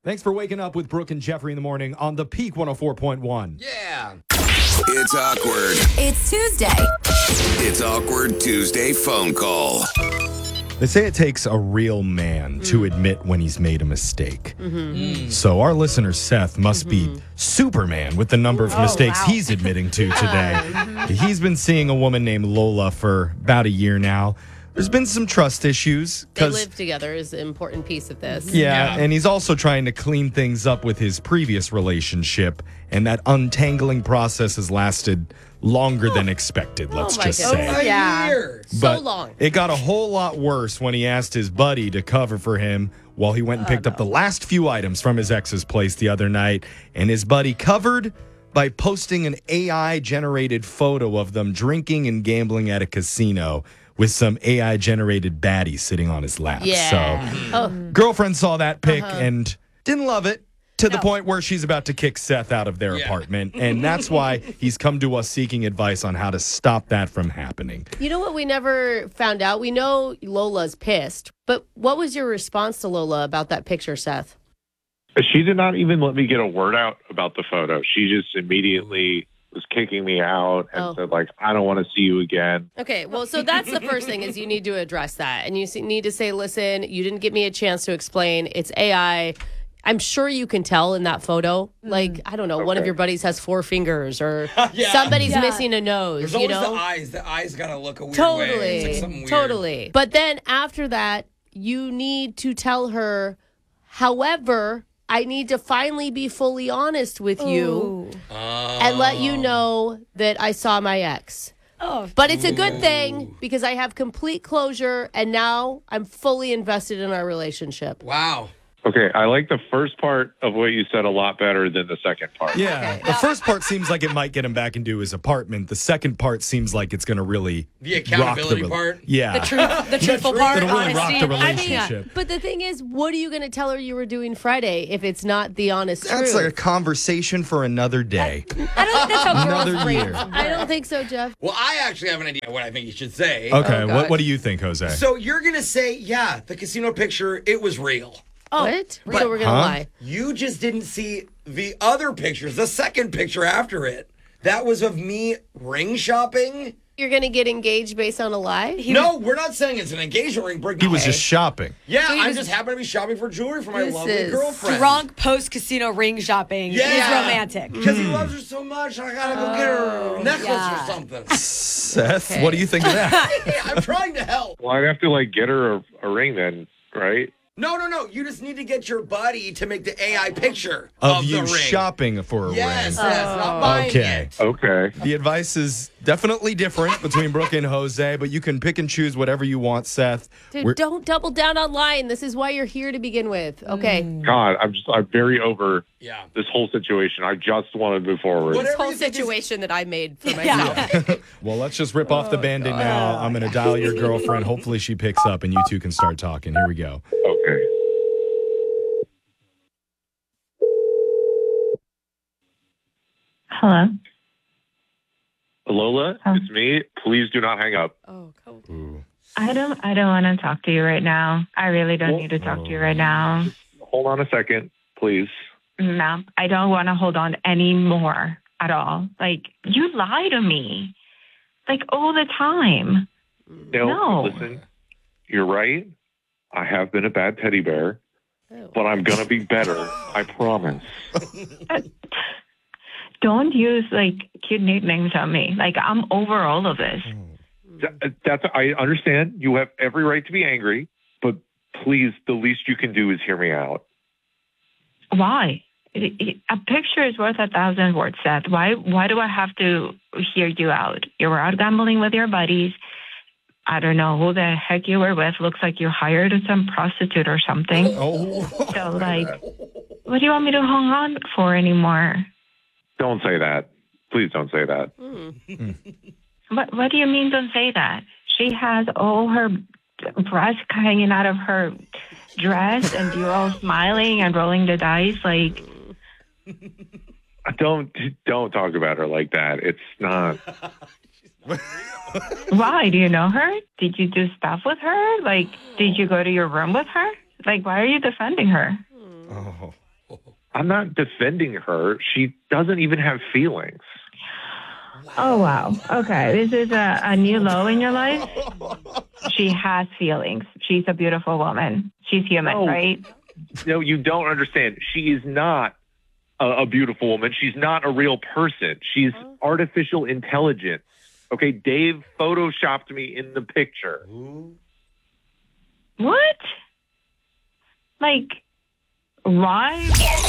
Thanks for waking up with Brooke and Jeffrey in the morning on the Peak 104.1. Yeah. It's awkward. It's Tuesday. It's Awkward Tuesday phone call. They say it takes a real man to admit when he's made a mistake. So our listener Seth must be Superman with the number of mistakes he's admitting to today. He's been seeing a woman named Lola for about a year now. There's been some trust issues. They live together is an important piece of this. Yeah, and he's also trying to clean things up with his previous relationship, and that untangling process has lasted longer than expected, let's my just goodness. say. A year. But long. it got a whole lot worse when he asked his buddy to cover for him while he went and picked up the last few items from his ex's place the other night, and his buddy covered by posting an AI-generated photo of them drinking and gambling at a casino with some AI-generated baddie sitting on his lap. So, girlfriend saw that pic and didn't love it to the point where she's about to kick Seth out of their apartment. And that's why he's come to us seeking advice on how to stop that from happening. You know what we never found out? We know Lola's pissed, but what was your response to Lola about that picture, Seth? She did not even let me get a word out about the photo. She just immediately was kicking me out and said, like, I don't want to see you again. Okay, well, so that's the first thing is you need to address that. And you need to say, listen, you didn't give me a chance to explain. It's AI. I'm sure you can tell in that photo. Like, I don't know, one of your buddies has 4 fingers or somebody's missing a nose. There's always you know? the eyes. The eyes got to look a weird Totally. way. It's like something weird. Totally. But then after that, you need to tell her, however, I need to finally be fully honest with you and let you know that I saw my ex. But it's a good thing because I have complete closure and now I'm fully invested in our relationship. Wow. Okay, I like the first part of what you said a lot better than the second part. Yeah, the first part seems like it might get him back into his apartment. The second part seems like it's going to really The accountability rock part? Yeah. The truthful part, It'll really rock honesty. the relationship. But the thing is, what are you going to tell her you were doing Friday if it's not the honest That's truth? like a conversation for another day. I don't think that's how girls Another breathe. year. I don't think so, Jeff. Well, I actually have an idea what I think you should say. Okay, God. what do you think, Jose? So you're going to say, yeah, the casino picture, it was real. What? but- So we're going to lie. You just didn't see the other pictures, the second picture after it. That was of me ring shopping. You're going to get engaged based on a lie? No, we're not saying it's an engagement ring. Brooke. He was just shopping. Yeah, So he I was- just happen to be shopping for jewelry for my This lovely is girlfriend. Drunk post-casino ring shopping is romantic. Because he loves her so much, I gotta go get her a necklace or something. Seth, what do you think of that? I'm trying to help. Well, I'd have to, like, get her a ring then, right? No. You just need to get your buddy to make the AI picture Of of you the ring. shopping for a Yes, ring. not buying Okay. it. Okay. The advice is definitely different between Brooke and Jose, but you can pick and choose whatever you want, Seth. Dude, don't double down on lying. This is why you're here to begin with. Okay. God, I'm very over Yeah. this whole situation. I just want to move forward. Whatever Whole you think is- situation that I made for myself. Well, let's just rip off the Band-Aid now. I'm going to dial your girlfriend. Hopefully she picks up and you two can start talking. Here we go. Okay. Hello. Lola, it's me. Please do not hang up. Oh, cool. Ooh. I don't want to talk to you right now. I really don't need to talk to you right now. Hold on a second, please. No, I don't want to hold on anymore at all. Like, you lie to me. Like, all the time. No. Listen, you're right. I have been a bad teddy bear, but I'm going to be better. I promise. Don't use, like, cute nicknames on me. Like, I'm over all of this. I understand. You have every right to be angry, but please, the least you can do is hear me out. Why? A picture is worth 1,000 words, Seth. Why do I have to hear you out? You were out gambling with your buddies. I don't know who the heck you were with. Looks like you hired some prostitute or something. Oh. So, like, what do you want me to hang on for anymore? Don't say that. Please don't say that. What do you mean don't say that? She has all her breasts hanging out of her dress and you're all smiling and rolling the dice like... Don't talk about her like that. It's not... Why? Do you know her? Did you do stuff with her? Like, did you go to your room with her? Like, why are you defending her? Oh. I'm not defending her. She doesn't even have feelings. Oh, wow. Okay. This is a new low in your life. She has feelings. She's a beautiful woman. She's human, right? No, you don't understand. She is not a beautiful woman. She's not a real person. She's artificial intelligence. Okay, Dave photoshopped me in the picture. What? Like, why?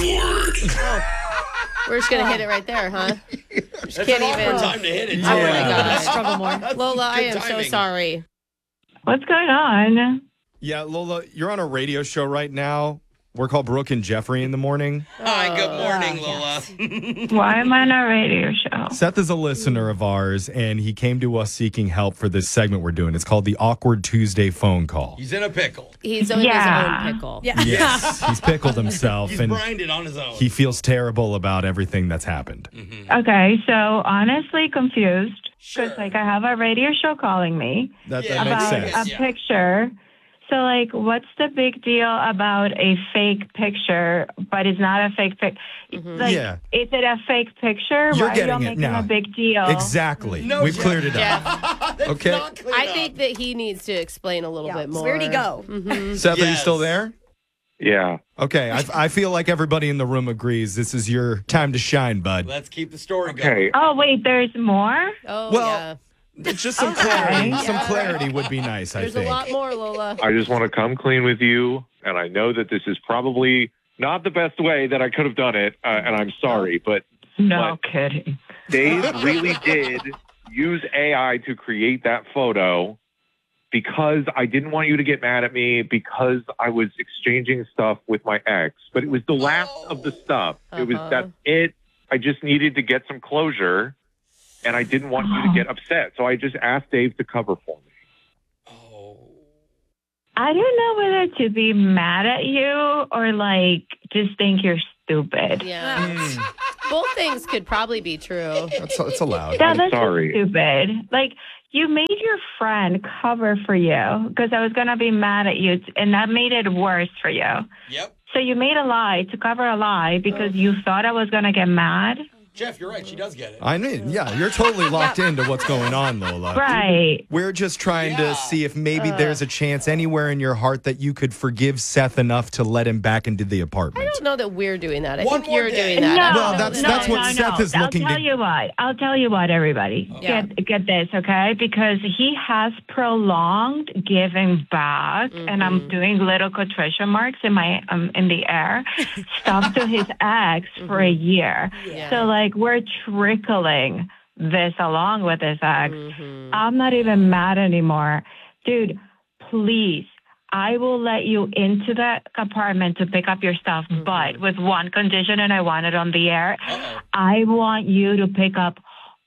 We're just gonna hit it right there, huh? That's can't an awkward even- time to hit it. Oh my too. God. Struggle more. Lola, I Good am so timing. sorry. What's going on? Yeah, Lola, you're on a radio show right now. We're called Brooke and Jeffrey in the morning. Hi, good morning, Lola. Why am I on a radio show? Seth is a listener of ours, and he came to us seeking help for this segment we're doing. It's called the Awkward Tuesday Phone Call. He's in a pickle. He's in his Yeah. own pickle. Yeah. Yes, he's pickled himself, He's and grinded on his own. he feels terrible about everything that's happened. Okay, so honestly confused. Sure. Because, like, I have a radio show calling me That Yeah. makes about sense. a Yeah. picture. So, like, what's the big deal about a fake picture, but it's not a fake picture? Like, Yeah. is it a fake picture? You're Why are getting you it making now. a big deal? Exactly. No, We've Jeff. cleared it up. Yeah. That's Okay. not cleared I up. think that he needs to explain a little bit more. Where'd he go? Seth, are you Yes. still there? Yeah. Okay, I feel like everybody in the room agrees this is your time to shine, bud. Let's keep the story going. Okay. Oh, wait, there's more? Oh, Well, yeah. It's just some Okay. clarity. Yeah. Some clarity would be nice, I There's think. a lot more, Lola. I just want to come clean with you. And I know that this is probably not the best way that I could have done it. And I'm sorry. But No kidding. Dave really did use AI to create that photo because I didn't want you to get mad at me because I was exchanging stuff with my ex. But it was the last of the stuff. It was that's it. I just needed to get some closure. And I didn't want you to get upset. So I just asked Dave to cover for me. I don't know whether to be mad at you or, like, just think you're stupid. Yeah. Both things could probably be true. It's allowed. Yeah, I'm that's sorry. stupid. Like, you made your friend cover for you because I was going to be mad at you, and that made it worse for you. Yep. So you made a lie to cover a lie because you thought I was going to get mad? Jeff, you're right. She does get it. I mean, yeah, you're totally locked into what's going on, Lola. Right. We're just trying Yeah. to see if maybe there's a chance anywhere in your heart that you could forgive Seth enough to let him back into the I apartment. don't know that we're doing that. I One think more you're day. doing that. No, I don't Well, know that's- that- that's what Seth is looking I'll to- tell you what. I'll tell you what, everybody. Yeah. Get this, okay? Because he has prolonged giving back, and I'm doing little quotation marks in my in the air, stuff to his ex for a year. Yeah. So, like, we're trickling this along with his ex. I'm not even mad anymore. Dude, please, I will let you into the apartment to pick up your stuff, but with one condition, and I want it on the air. Uh-oh. I want you to pick up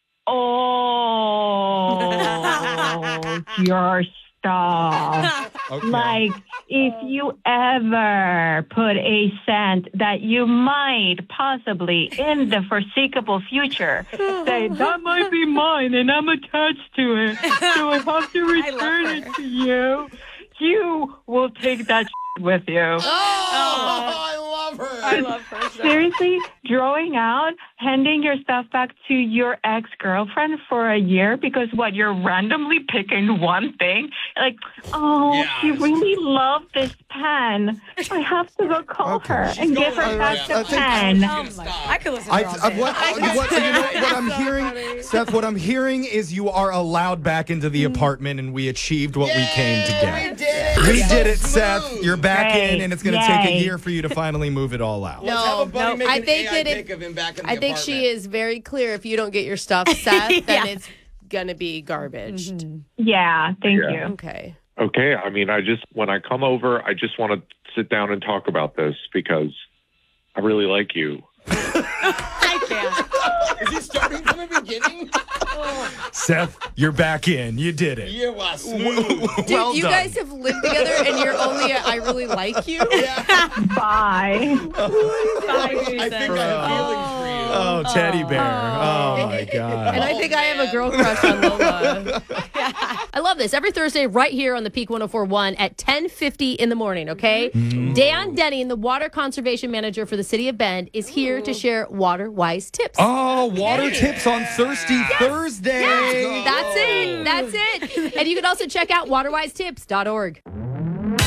all your stuff. Okay. Like, if you ever put a scent that you might possibly in the foreseeable future say, that might be mine and I'm attached to it, so I have to return it to you, you will take that with you. I love her. I love her. so- Seriously, drawing out, handing your stuff back to your ex-girlfriend for a year because what, you're randomly picking one thing? Like, oh, Yeah, she it's- really loved this pen. I have to go call her and give her back the pen. She's gonna stop. I could listen to her all day. What I'm hearing, Seth, what I'm hearing is you are allowed back into the apartment and we achieved what we came to We get. did it. We So did it, smooth. Seth. You're back in, Great. and it's going to take a Yay. year for you to finally move it all out. Let's have a buddy make I an think AI that pic of him back in the I think she apartment. is very clear. If you don't get your stuff, Seth, Yeah. then it's gonna be garbaged. Yeah, thank Yeah. you. Okay. Okay. I mean, when I come over, I just want to sit down and talk about this because I really like you. I can't. Is he starting from the beginning? Seth, you're back in. You did it. You are smooth. Dude, Well you done. guys have lived together and you're only I really like you. Bye. I think I have feelings for you. Oh, teddy bear. Oh, my God. And I think I have a girl crush on Lola. I love this. Every Thursday, right here on the Peak 104.1 at 10:50 in the morning, okay? Dan Denny, the water conservation manager for the city of Bend, is here to share water-wise tips. Oh, water tips on Thirsty Thursday. Yes, that's it. And you can also check out waterwisetips.org.